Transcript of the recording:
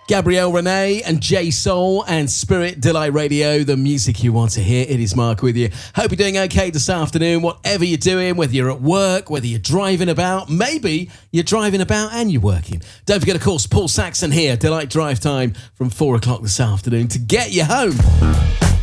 Gabrielle Renee and J Soul and Spirit Delight Radio, the music you want to hear. It is Mark with you. Hope you're doing okay this afternoon, whatever you're doing, whether you're at work, whether you're driving about, maybe you're driving about and you're working. Don't forget, of course, Paul Saxon here, Delight Drive Time from 4 o'clock this afternoon to get you home.